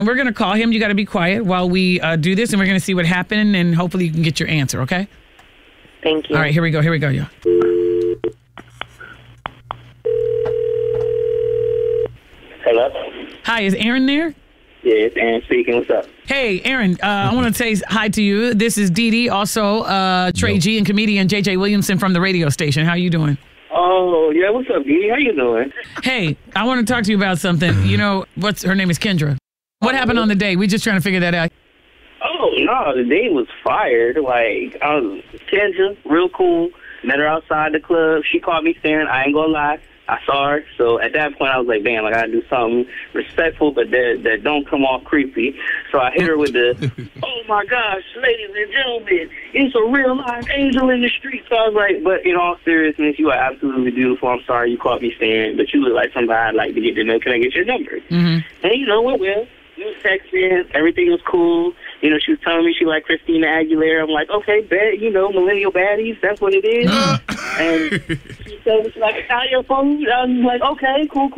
We're going to call him. You got to be quiet while we do this, and we're going to see what happened, and hopefully you can get your answer, okay? Thank you. All right, here we go, y'all. Hello? Hi, is Aaron there? Yeah, it's Aaron speaking. What's up? Hey, Aaron, I want to say hi to you. This is Dee Dee, also Trey G and comedian JJ Williamson from the radio station. How you doing? Oh, yeah, what's up, Dee? How you doing? Hey, I want to talk to you about something. You know, her name is Kendra. What happened on the date? We're just trying to figure that out. Oh, no, the date was fired. Like, Kendra, real cool. Met her outside the club. She caught me staring. I ain't gonna lie. I saw her. So at that point, I was like, damn, I gotta do something respectful, but that don't come off creepy. So I hit her with the, oh my gosh, ladies and gentlemen, it's a real live angel in the street. So I was like, but in all seriousness, you are absolutely beautiful. I'm sorry you caught me staring, but you look like somebody I'd like to get to know. Can I get your number? Mm-hmm. And you know what, Will? We was texting, everything was cool. You know, she was telling me she liked Christina Aguilera. I'm like, okay, bet, you know, millennial baddies, that's what it is. And she said, it's like Italian food. I was like, okay, cool.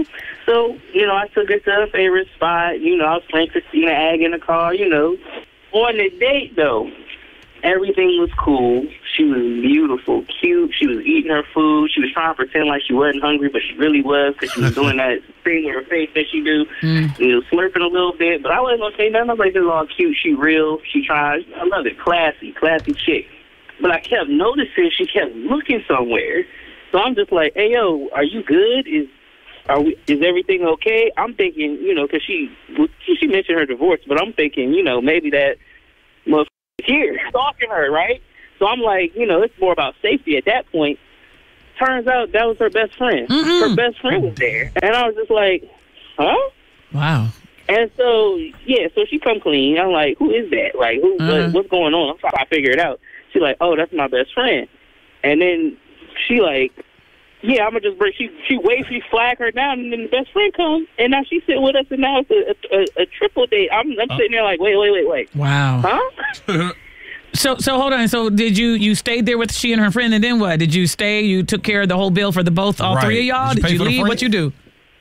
So, you know, I took her to her favorite spot. You know, I was playing Christina Ag in the car, you know. On the date, though, everything was cool. She was beautiful, cute. She was eating her food. She was trying to pretend like she wasn't hungry, but she really was because she was doing that thing with her face that she do. You know, slurping a little bit. But I wasn't going to say nothing. I was like, this is all cute. She real. She tries. I love it. Classy chick. But I kept noticing she kept looking somewhere. So I'm just like, hey, yo, are you good? Is everything okay? I'm thinking, you know, because she mentioned her divorce, but I'm thinking, you know, maybe that motherfucker is here stalking her, right? So I'm like, you know, it's more about safety at that point. Turns out that was her best friend. Her best friend was there. And I was just like, huh? Wow. And so, yeah, so she come clean. I'm like, who is that? Like, what's going on? I'm trying to figure it out. She's like, oh, that's my best friend. And then she like, yeah, I'm going to just bring, she waits, she flag her down, and then the best friend comes, and now she's sitting with us, and now it's a triple date. I'm sitting there like, wait. Wow. Huh? So hold on. So did you stayed there with she and her friend, and then what? Did you stay? You took care of the whole bill for all three of y'all? Did you leave? What you do?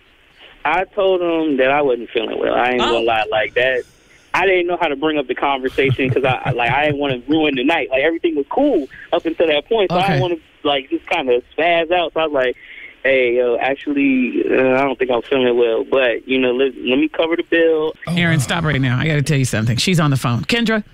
I told them that I wasn't feeling well. I ain't gonna lie, like that. I didn't know how to bring up the conversation because I didn't want to ruin the night. Like everything was cool up until that point, so I didn't want to like just kind of spaz out. So I was like, hey, yo, actually, I don't think I'm feeling well, but, you know, let me cover the bill. Aaron, stop right now. I got to tell you something. She's on the phone. Kendra?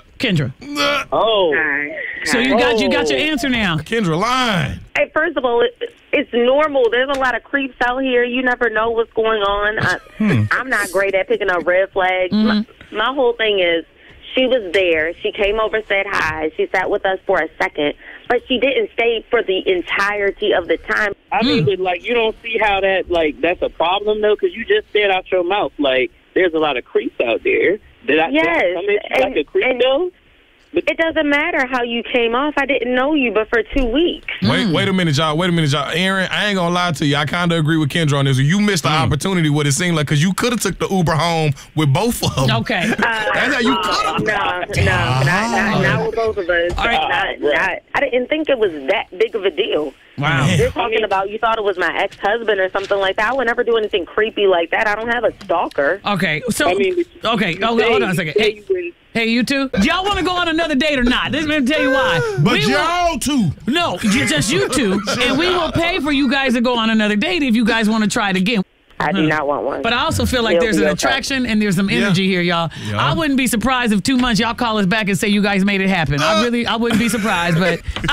Oh. So you got your answer now. Kendra, line. Hey, first of all, it's normal. There's a lot of creeps out here. You never know what's going on. I'm not great at picking up red flags. My whole thing is, she was there. She came over, said hi. She sat with us for a second, but she didn't stay for the entirety of the time. I mean, but, like, you don't see how that's a problem, though, because you just said out your mouth, like, there's a lot of creeps out there. Yes. Like a creep, though? It doesn't matter how you came off. I didn't know you but for 2 weeks. Wait a minute, y'all. Aaron, I ain't gonna lie to you. I kind of agree with Kendra on this. You missed the opportunity, what it seemed like, because you could have took the Uber home with both of them. Okay. That's how you could have. No, not with both of us. All right. I didn't think it was that big of a deal. Wow. You're talking about you thought it was my ex-husband or something like that. I would never do anything creepy like that. I don't have a stalker. Okay. So, hold on a second. Hey, you two? Do y'all want to go on another date or not? Let me tell you why. But y'all two. No, just you two. And we will pay for you guys to go on another date if you guys want to try it again. I do not want one. But I also feel like there's an attraction and there's some energy here, y'all. Yeah. I wouldn't be surprised if 2 months y'all call us back and say you guys made it happen. I wouldn't be surprised, but